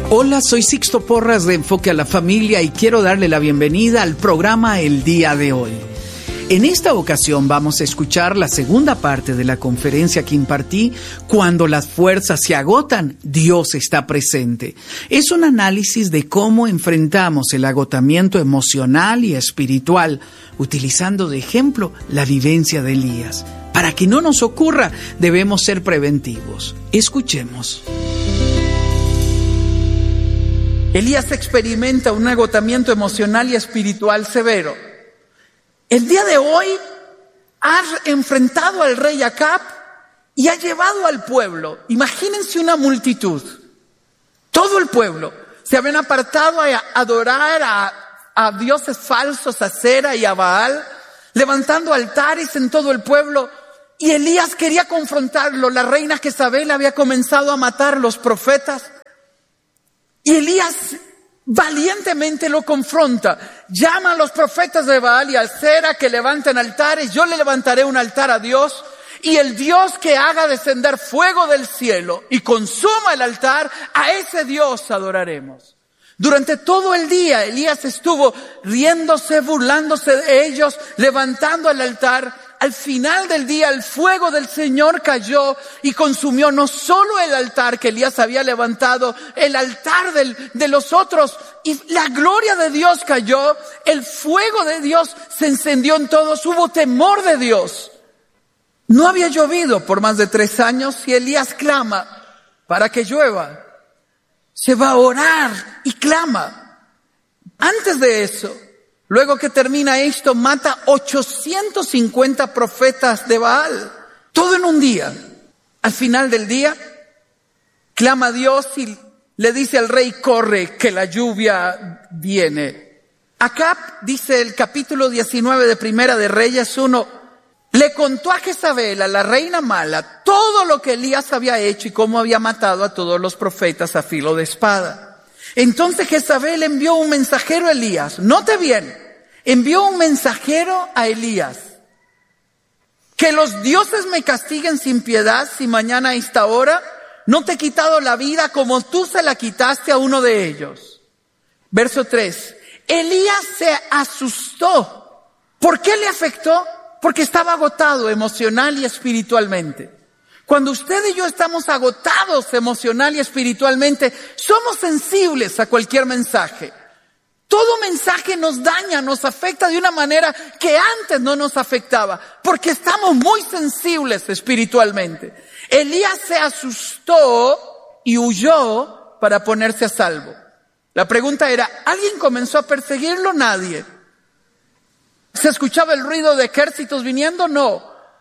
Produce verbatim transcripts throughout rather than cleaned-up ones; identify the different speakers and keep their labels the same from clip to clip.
Speaker 1: Hola, soy Sixto Porras de Enfoque a la Familia y quiero darle la bienvenida al programa El Día de Hoy. En esta ocasión vamos a escuchar la segunda parte de la conferencia que impartí, Cuando las fuerzas se agotan, Dios está presente. Es un análisis de cómo enfrentamos el agotamiento emocional y espiritual, utilizando de ejemplo la vivencia de Elías. Para que no nos ocurra, debemos ser preventivos. Escuchemos. Elías experimenta un agotamiento emocional y espiritual severo. El día de hoy ha enfrentado al rey Acab y ha llevado al pueblo. Imagínense una multitud. Todo el pueblo se habían apartado a adorar a, a dioses falsos, a Acera y a Baal, levantando altares en todo el pueblo. Y Elías quería confrontarlo. La reina Jezabel había comenzado a matar los profetas. Y Elías valientemente lo confronta. Llama a los profetas de Baal y a Acera que levanten altares. Yo le levantaré un altar a Dios. Y el Dios que haga descender fuego del cielo y consuma el altar, a ese Dios adoraremos. Durante todo el día Elías estuvo riéndose, burlándose de ellos, levantando el altar. Al final del día el fuego del Señor cayó y consumió no solo el altar que Elías había levantado, el altar del, de los otros, y la gloria de Dios cayó, el fuego de Dios se encendió en todos, hubo temor de Dios. No había llovido por más de tres años y Elías clama para que llueva. Se va a orar y clama. Antes de eso, luego que termina esto, mata ochocientos cincuenta profetas de Baal. Todo en un día. Al final del día, clama a Dios y le dice al rey, corre, que la lluvia viene. Acab, dice el capítulo diecinueve de Primera de Reyes uno, le contó a Jezabel, a la reina mala, todo lo que Elías había hecho y cómo había matado a todos los profetas a filo de espada. Entonces Jezabel envió un mensajero a Elías. Note bien, envió un mensajero a Elías. Que los dioses me castiguen sin piedad si mañana a esta hora no te he quitado la vida como tú se la quitaste a uno de ellos. Verso tres. Elías se asustó. ¿Por qué le afectó? Porque estaba agotado emocional y espiritualmente. Cuando usted y yo estamos agotados emocional y espiritualmente, somos sensibles a cualquier mensaje. Todo mensaje nos daña, nos afecta de una manera que antes no nos afectaba, porque estamos muy sensibles espiritualmente. Elías se asustó y huyó para ponerse a salvo. La pregunta era, ¿alguien comenzó a perseguirlo? Nadie. ¿Se escuchaba el ruido de ejércitos viniendo? No.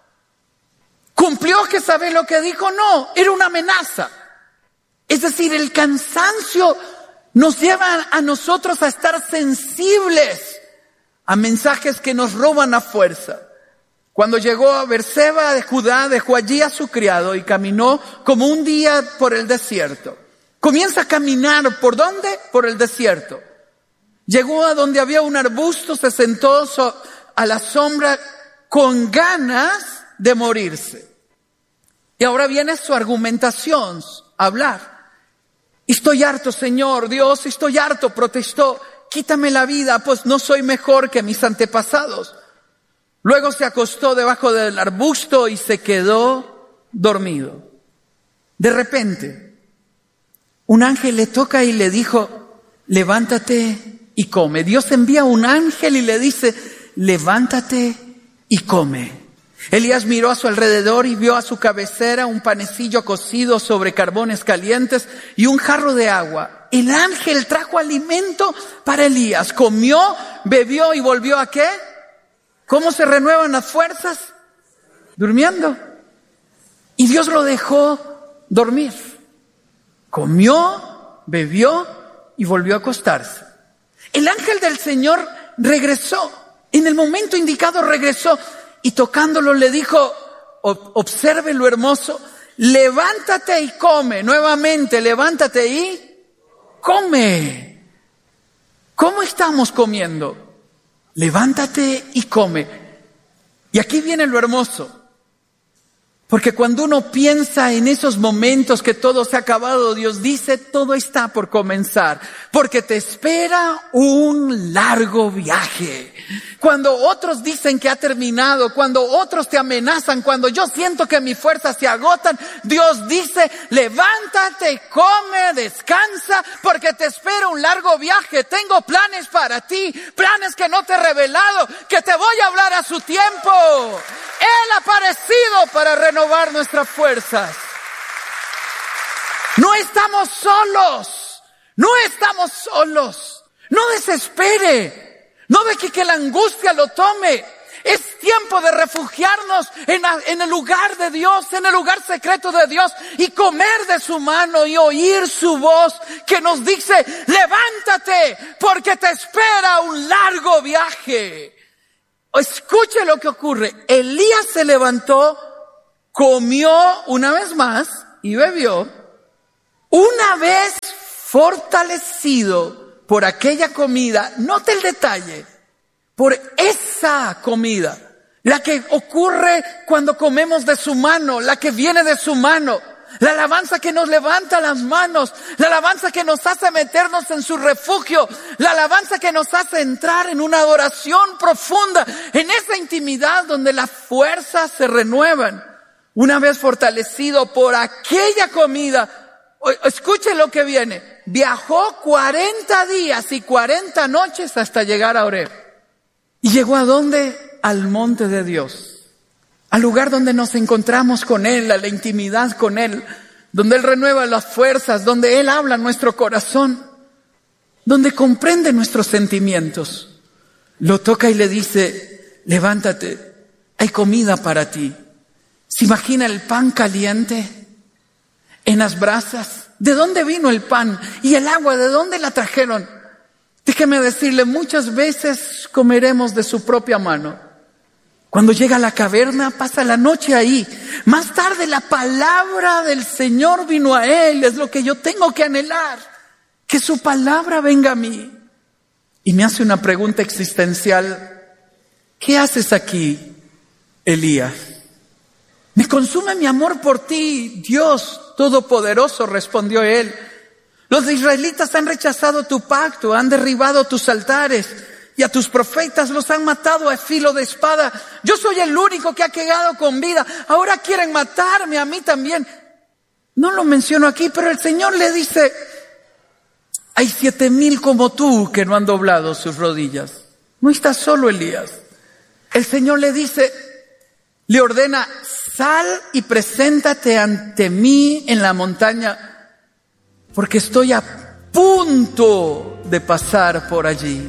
Speaker 1: ¿Cumplió Jezabel lo que dijo? No, era una amenaza. Es decir, el cansancio nos lleva a nosotros a estar sensibles a mensajes que nos roban a fuerza. Cuando llegó a Berseba de Judá, dejó allí a su criado y caminó como un día por el desierto. Comienza a caminar, ¿por dónde? Por el desierto. Llegó a donde había un arbusto, se sentó a la sombra con ganas de morirse. Y ahora viene su argumentación, hablar. Estoy harto, Señor, Dios, estoy harto, protestó. Quítame la vida, pues no soy mejor que mis antepasados. Luego se acostó debajo del arbusto y se quedó dormido. De repente, un ángel le toca y le dijo, levántate y come. Dios envía un ángel y le dice, levántate y come. Elías miró a su alrededor y vio a su cabecera un panecillo cocido sobre carbones calientes y un jarro de agua. El ángel trajo alimento para Elías. Comió, bebió y volvió ¿a qué? ¿Cómo se renuevan las fuerzas? Durmiendo. Y Dios lo dejó dormir. Comió, bebió y volvió a acostarse. El ángel del Señor regresó. En el momento indicado regresó. Y tocándolo le dijo, observe lo hermoso, levántate y come. Nuevamente, levántate y come. ¿Cómo estamos comiendo? Levántate y come. Y aquí viene lo hermoso. Porque cuando uno piensa en esos momentos que todo se ha acabado, Dios dice, todo está por comenzar, porque te espera un largo viaje. Cuando otros dicen que ha terminado, cuando otros te amenazan, cuando yo siento que mis fuerzas se agotan, Dios dice, levántate, come, descansa, porque te espera un largo viaje. Tengo planes para ti, planes que no te he revelado, que te voy a hablar a su tiempo. Él ha aparecido para renovar nuestras fuerzas. No estamos solos, no estamos solos. No desespere. No deje que la angustia lo tome. Es tiempo de refugiarnos en, la, en el lugar de Dios, en el lugar secreto de Dios y comer de su mano y oír su voz que nos dice, levántate porque te espera un largo viaje. Escuche lo que ocurre. Elías se levantó, comió una vez más y bebió. Una vez fortalecido por aquella comida, note el detalle, por esa comida, la que ocurre cuando comemos de su mano, la que viene de su mano, la alabanza que nos levanta las manos, la alabanza que nos hace meternos en su refugio, la alabanza que nos hace entrar en una adoración profunda, en esa intimidad donde las fuerzas se renuevan. Una vez fortalecido por aquella comida, escuche lo que viene. Viajó cuarenta días y cuarenta noches hasta llegar a Horeb. ¿Y llegó a dónde? Al monte de Dios. Al lugar donde nos encontramos con Él, a la intimidad con Él. Donde Él renueva las fuerzas, donde Él habla en nuestro corazón. Donde comprende nuestros sentimientos. Lo toca y le dice, levántate, hay comida para ti. ¿Se imagina el pan caliente en las brasas? ¿De dónde vino el pan? ¿Y el agua? ¿De dónde la trajeron? Déjeme decirle, muchas veces comeremos de su propia mano. Cuando llega a la caverna, pasa la noche ahí. Más tarde la palabra del Señor vino a él. Es lo que yo tengo que anhelar. Que su palabra venga a mí. Y me hace una pregunta existencial. ¿Qué haces aquí, Elías? Me consume mi amor por ti, Dios Todopoderoso, respondió él. Los israelitas han rechazado tu pacto, han derribado tus altares y a tus profetas los han matado a filo de espada. Yo soy el único que ha quedado con vida. Ahora quieren matarme a mí también. No lo menciono aquí, pero el Señor le dice, hay siete mil como tú que no han doblado sus rodillas. No estás solo, Elías. El Señor le dice, le ordena, sal y preséntate ante mí en la montaña, porque estoy a punto de pasar por allí.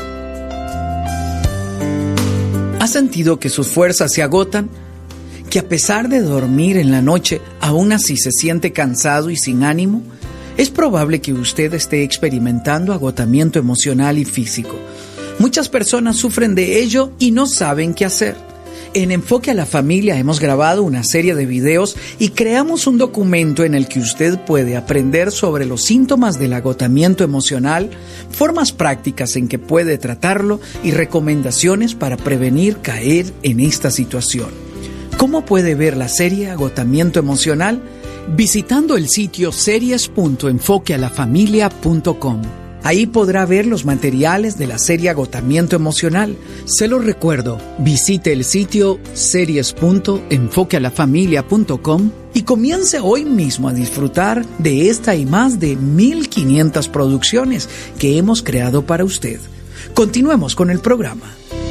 Speaker 2: ¿Ha sentido que sus fuerzas se agotan? ¿Que a pesar de dormir en la noche, aún así se siente cansado y sin ánimo? Es probable que usted esté experimentando agotamiento emocional y físico. Muchas personas sufren de ello y no saben qué hacer. En Enfoque a la Familia hemos grabado una serie de videos y creamos un documento en el que usted puede aprender sobre los síntomas del agotamiento emocional, formas prácticas en que puede tratarlo y recomendaciones para prevenir caer en esta situación. ¿Cómo puede ver la serie Agotamiento Emocional? Visitando el sitio series punto enfoque a la familia punto com. Ahí podrá ver los materiales de la serie Agotamiento Emocional. Se lo recuerdo, visite el sitio series punto enfoque a la familia punto com y comience hoy mismo a disfrutar de esta y más de mil quinientas producciones que hemos creado para usted. Continuemos con el programa.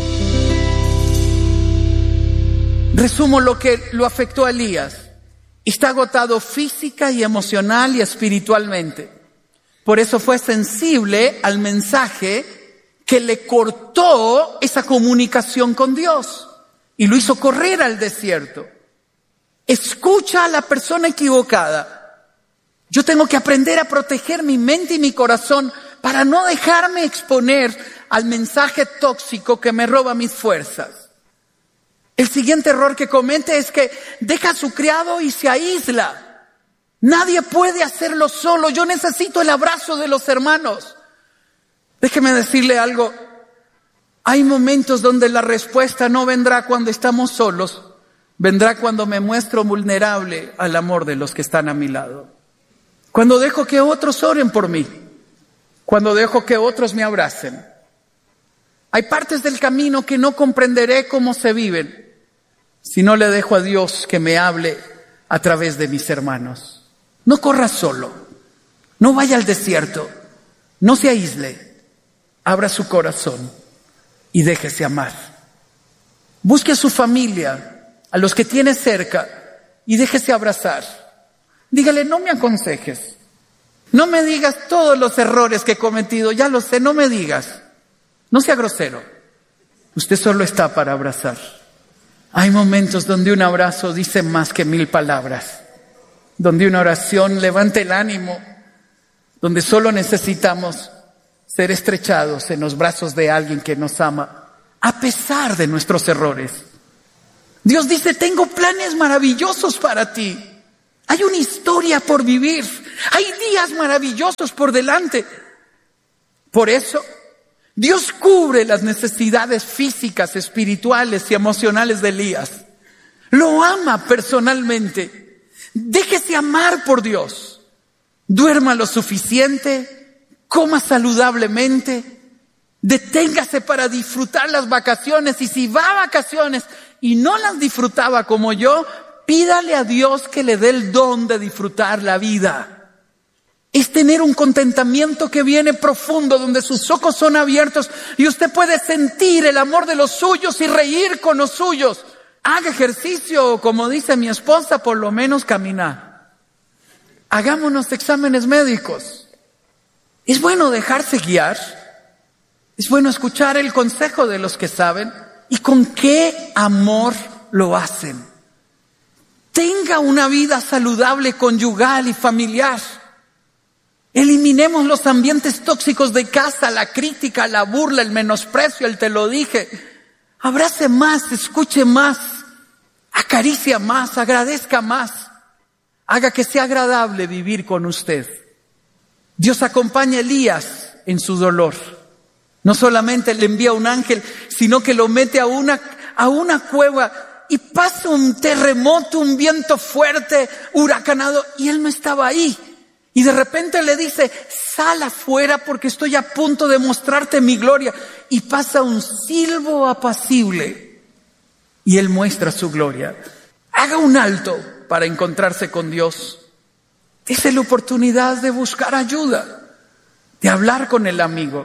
Speaker 1: Resumo lo que lo afectó a Elías. Está agotado física y emocional y espiritualmente. Por eso fue sensible al mensaje que le cortó esa comunicación con Dios y lo hizo correr al desierto. Escucha a la persona equivocada. Yo tengo que aprender a proteger mi mente y mi corazón para no dejarme exponer al mensaje tóxico que me roba mis fuerzas. El siguiente error que comete es que deja a su criado y se aísla. Nadie puede hacerlo solo. Yo necesito el abrazo de los hermanos. Déjeme decirle algo. Hay momentos donde la respuesta no vendrá cuando estamos solos. vendrá cuando me muestro vulnerable al amor de los que están a mi lado. Cuando dejo que otros oren por mí. Cuando dejo que otros me abracen. Hay partes del camino que no comprenderé cómo se viven si no le dejo a Dios que me hable a través de mis hermanos. No corra solo. No vaya al desierto. No se aísle. Abra su corazón y déjese amar. Busque a su familia, a los que tiene cerca, y déjese abrazar. Dígale, no me aconsejes. No me digas todos los errores que he cometido. Ya lo sé, no me digas. No sea grosero. Usted solo está para abrazar. Hay momentos donde un abrazo dice más que mil palabras. Donde una oración levanta el ánimo. Donde solo necesitamos ser estrechados en los brazos de alguien que nos ama, a pesar de nuestros errores. Dios dice, tengo planes maravillosos para ti. Hay una historia por vivir. Hay días maravillosos por delante. Por eso, Dios cubre las necesidades físicas, espirituales y emocionales de Elías. Lo ama personalmente. Déjese amar por Dios. Duerma lo suficiente. Coma saludablemente, deténgase para disfrutar las vacaciones, y si va a vacaciones y no las disfrutaba como yo, pídale a Dios que le dé el don de disfrutar la vida. Es tener un contentamiento que viene profundo, donde sus ojos son abiertos y usted puede sentir el amor de los suyos y reír con los suyos. Haga ejercicio, como dice mi esposa, por lo menos caminar. Hagámonos exámenes médicos. Es bueno dejarse guiar, es bueno escuchar el consejo de los que saben y con qué amor lo hacen. Tenga una vida saludable, conyugal y familiar. Eliminemos los ambientes tóxicos de casa, la crítica, la burla, el menosprecio, el te lo dije. Abrace más, escuche más, acaricia más, agradezca más. Haga que sea agradable vivir con usted. Dios acompaña a Elías en su dolor. No solamente le envía un ángel, sino que lo mete a una, a una cueva y pasa un terremoto, un viento fuerte, huracanado, y él no estaba ahí. Y de repente le dice, sal afuera porque estoy a punto de mostrarte mi gloria. Y pasa un silbo apacible y él muestra su gloria. Haga un alto para encontrarse con Dios. Dese la oportunidad de buscar ayuda, de hablar con el amigo.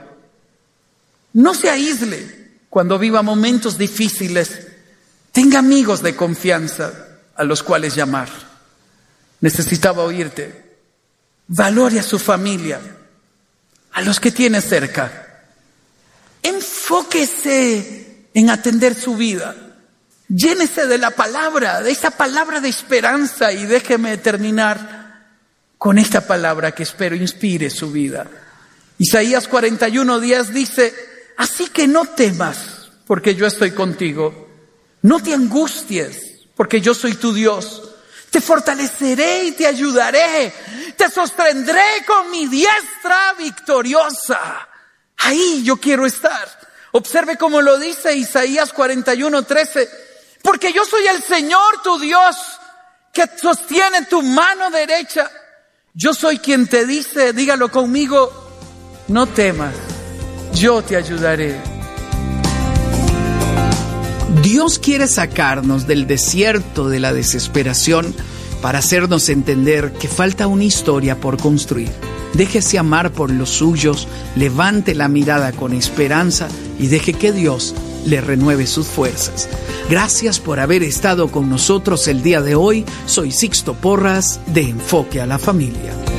Speaker 1: No se aísle cuando viva momentos difíciles. Tenga amigos de confianza a los cuales llamar. Necesitaba oírte. Valore a su familia, a los que tiene cerca. Enfóquese en atender su vida. Llénese de la palabra, de esa palabra de esperanza, y déjeme terminar con esta palabra que espero inspire su vida. Isaías cuarenta y uno días dice, así que no temas, porque yo estoy contigo. No te angusties, porque yo soy tu Dios. Te fortaleceré y te ayudaré. Te sostendré con mi diestra victoriosa. Ahí yo quiero estar. Observe cómo lo dice Isaías cuarenta y uno trece. Porque yo soy el Señor tu Dios, que sostiene tu mano derecha. Yo soy quien te dice, dígalo conmigo, no temas, yo te ayudaré.
Speaker 2: Dios quiere sacarnos del desierto de la desesperación para hacernos entender que falta una historia por construir. Déjese amar por los suyos, levante la mirada con esperanza y deje que Dios le renueve sus fuerzas. Gracias por haber estado con nosotros el día de hoy. Soy Sixto Porras de Enfoque a la Familia.